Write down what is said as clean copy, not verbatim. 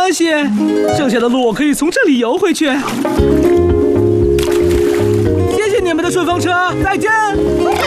关系，剩下的路我可以从这里游回去。谢谢你们的顺风车，再见。